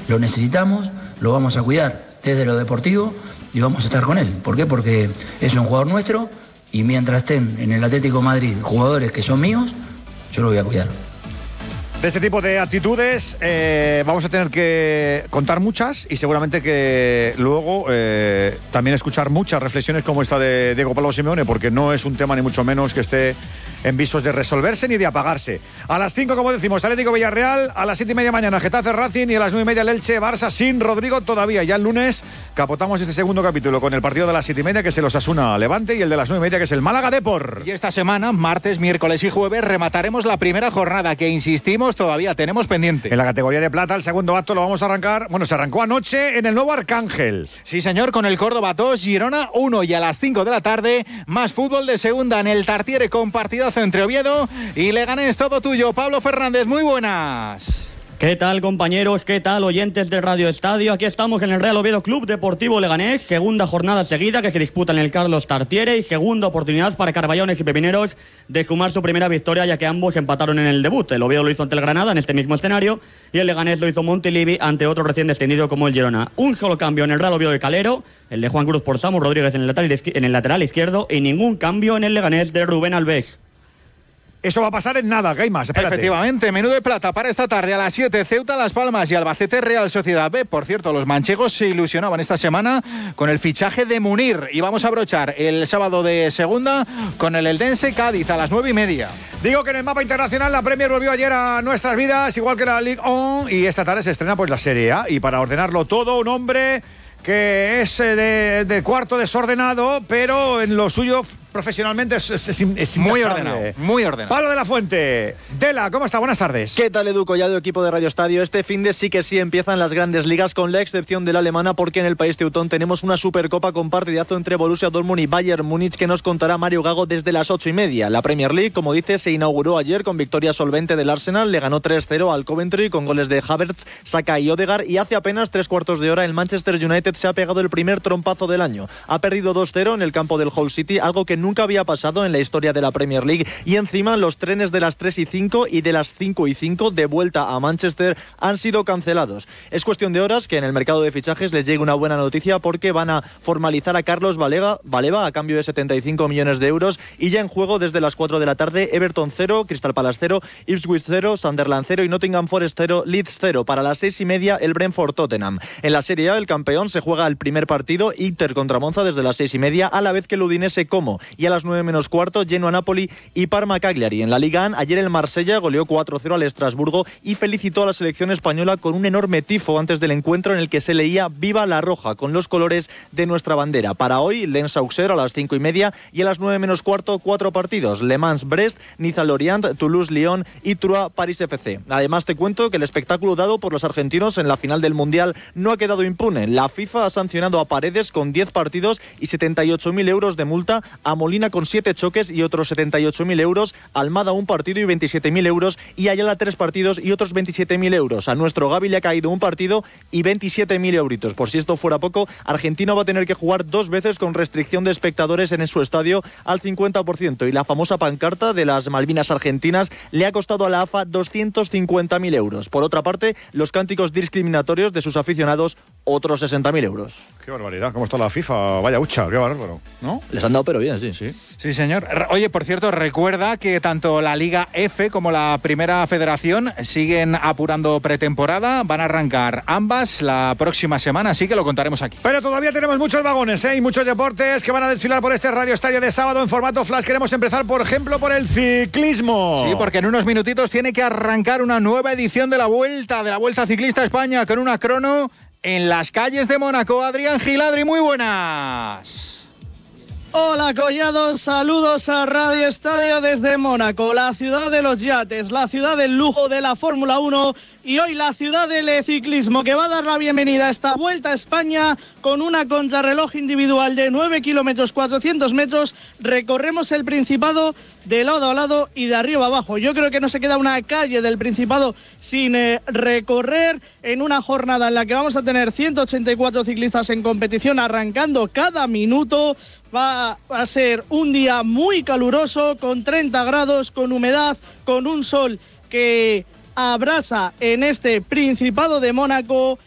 lo necesitamos, lo vamos a cuidar desde lo deportivo y vamos a estar con él. ¿Por qué? Porque es un jugador nuestro y mientras estén en el Atlético de Madrid jugadores que son míos, yo lo voy a cuidar. De este tipo de actitudes vamos a tener que contar muchas y seguramente que luego también escuchar muchas reflexiones como esta de Diego Pablo Simeone, porque no es un tema ni mucho menos que esté en visos de resolverse ni de apagarse. A las 5, como decimos, Atlético Villarreal, a las 7:30 mañana Getafe Racing y a las 9:30 el Elche Barça sin Rodrigo todavía. Ya el lunes capotamos este segundo capítulo con el partido de las 7:30 que es el Osasuna Levante y el de las 9:30 que es el Málaga Depor. Y esta semana, martes, miércoles y jueves, remataremos la primera jornada que, insistimos, todavía tenemos pendiente. En la categoría de plata, el segundo acto lo vamos a arrancar. Bueno, se arrancó anoche en el nuevo Arcángel. Sí, señor, con el Córdoba 2, Girona 1 y a las 5 de la tarde, más fútbol de segunda en el Tartiere con partidazo entre Oviedo y Leganés. Todo tuyo, Pablo Fernández, muy buenas. ¿Qué tal, compañeros? ¿Qué tal, oyentes de Radio Estadio? Aquí estamos en el Real Oviedo Club Deportivo Leganés, segunda jornada seguida que se disputa en el Carlos Tartiere y segunda oportunidad para Carballones y Pepineros de sumar su primera victoria, ya que ambos empataron en el debut. El Oviedo lo hizo ante el Granada en este mismo escenario y el Leganés lo hizo Montilivi ante otro recién descendido como el Girona. Un solo cambio en el Real Oviedo de Calero, el de Juan Cruz por Samu Rodríguez en el lateral izquierdo, y ningún cambio en el Leganés de Rubén Alves. Eso va a pasar en nada, Gaimas, espérate. Efectivamente, menú de plata para esta tarde a las 7, Ceuta, Las Palmas y Albacete Real Sociedad B. Por cierto, los manchegos se ilusionaban esta semana con el fichaje de Munir y vamos a brochar el sábado de segunda con el Eldense Cádiz a las 9:30. Digo que en el mapa internacional la Premier volvió ayer a nuestras vidas, igual que la Ligue 1, y esta tarde se estrena pues la Serie A, y para ordenarlo todo, un hombre que es de cuarto desordenado, pero en lo suyo profesionalmente es muy intachable. ordenado, muy ordenado. Pablo de la Fuente. Dela, ¿cómo está? Buenas tardes. ¿Qué tal, Edu Collado, equipo de Radio Estadio? Este finde sí que sí empiezan las grandes ligas, con la excepción de la alemana, porque en el país teutón tenemos una Supercopa con partidazo entre Borussia Dortmund y Bayern Múnich que nos contará Mario Gago desde las 8:30. La Premier League, como dice, se inauguró ayer con victoria solvente del Arsenal, le ganó 3-0 al Coventry con goles de Havertz, Saka y Odegaard, y hace apenas 3/4 de hora el Manchester United se ha pegado el primer trompazo del año. Ha perdido 2-0 en el campo del Hull City, algo que nunca había pasado en la historia de la Premier League, y encima los trenes de las 3:05 y de las 5:05 de vuelta a Manchester han sido cancelados. Es cuestión de horas que en el mercado de fichajes les llegue una buena noticia, porque van a formalizar a Carlos Baleba a cambio de 75 millones de euros, y ya en juego desde las 4 de la tarde Everton 0, Crystal Palace 0, Ipswich 0, Sunderland 0 y Nottingham Forest 0, Leeds 0. Para las 6:30 el Brentford Tottenham. En la Serie A el campeón se juega el primer partido, Inter contra Monza, desde las 6:30, a la vez que el Udinese Como, y a las 9:15 Genoa Napoli y Parma Cagliari. En la Liga 1 ayer el Marsella goleó 4-0 al Estrasburgo y felicitó a la selección española con un enorme tifo antes del encuentro en el que se leía "Viva la Roja" con los colores de nuestra bandera. Para hoy Lens-Auxerre a las 5:30 y a las 9:15 4 partidos: Le Mans-Brest, Niza-Lorient, Toulouse-Lyon y Troyes-Paris FC. Además te cuento que el espectáculo dado por los argentinos en la final del Mundial no ha quedado impune. La FIFA ha sancionado a Paredes con 10 partidos y 78.000 euros de multa, a Molina con 7 choques y otros 78.000 euros, Almada un partido y 27.000 euros, y Ayala 3 partidos y otros 27.000 euros. A nuestro Gavi le ha caído un partido y 27.000 euritos. Por si esto fuera poco, Argentina va a tener que jugar 2 veces con restricción de espectadores en su estadio al 50%, y la famosa pancarta de las Malvinas argentinas le ha costado a la AFA 250.000 euros. Por otra parte, los cánticos discriminatorios de sus aficionados, otros 60.000 euros. Qué barbaridad, cómo está la FIFA, vaya hucha, qué bárbaro, ¿no? Les han dado pero bien, sí. Sí, señor. Oye, por cierto, recuerda que tanto la Liga F como la Primera Federación siguen apurando pretemporada. Van a arrancar ambas la próxima semana, así que lo contaremos aquí. Pero todavía tenemos muchos vagones, y muchos deportes que van a desfilar por este Radio Estadio de sábado en formato flash. Queremos empezar, por ejemplo, por el ciclismo. Sí, porque en unos minutitos tiene que arrancar una nueva edición de la Vuelta Ciclista a España, con una crono en las calles de Mónaco. Adrián Giladri, muy buenas. Hola, Collado, saludos a Radio Estadio desde Mónaco, la ciudad de los yates, la ciudad del lujo de la Fórmula 1 y hoy la ciudad del ciclismo, que va a dar la bienvenida a esta Vuelta a España con una contrarreloj individual de 9 kilómetros 400 metros. Recorremos el Principado de lado a lado y de arriba a abajo. Yo creo que no se queda una calle del Principado sin recorrer, en una jornada en la que vamos a tener 184 ciclistas en competición arrancando cada minuto. Va a ser un día muy caluroso, con 30 grados, con humedad, con un sol que abrasa en este Principado de Mónaco,